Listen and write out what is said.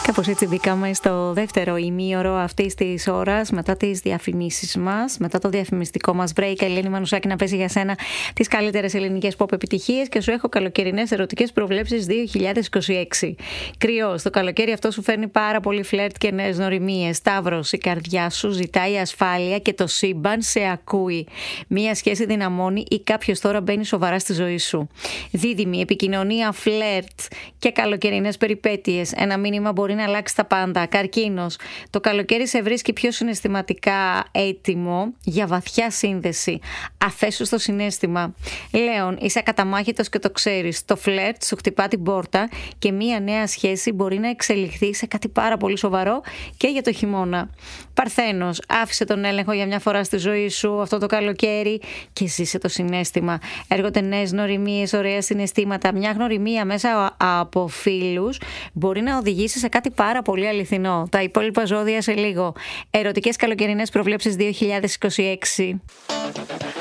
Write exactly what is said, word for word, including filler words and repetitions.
Κάπως έτσι μπήκαμε στο δεύτερο ημίωρο αυτής της ώρας, μετά τις διαφημίσεις μας, μετά το διαφημιστικό μας break. Ελένη Μανουσάκη, να παίζει για σένα τις καλύτερες ελληνικές pop επιτυχίες και σου έχω καλοκαιρινές ερωτικές προβλέψεις δύο χιλιάδες είκοσι έξι. Κρυός, το καλοκαίρι αυτό σου φέρνει πάρα πολύ φλερτ και νέες γνωριμίες. Σταύρος, η καρδιά σου ζητάει ασφάλεια και το σύμπαν σε ακούει. Μία σχέση δυναμώνει ή κάποιος τώρα μπαίνει σοβαρά στη ζωή σου. Δίδυμη, επικοινωνία, φλερτ και καλοκαιρινές περιπέτειες. Ένα μήνυμα μπορεί να αλλάξει τα πάντα. Καρκίνος, το καλοκαίρι σε βρίσκει πιο συναισθηματικά έτοιμο για βαθιά σύνδεση. Αφέσου στο συναίσθημα. Λέων, είσαι ακαταμάχητος και το ξέρεις. Το φλερτ σου χτυπά την πόρτα και μία νέα σχέση μπορεί να εξελιχθεί σε κάτι πάρα πολύ σοβαρό και για το χειμώνα. Παρθένος, άφησε τον έλεγχο για μια φορά στη ζωή σου αυτό το καλοκαίρι και ζήσε το συναίσθημα. Έρχονται νέες γνωριμίες, ωραία συναισθήματα. Μια γνωριμία μέσα από φίλους μπορεί να οδηγήσει σε κάτι πάρα πολύ αληθινό. Τα υπόλοιπα ζώδια σε λίγο. Ερωτικές καλοκαιρινές προβλέψεις δύο χιλιάδες είκοσι έξι.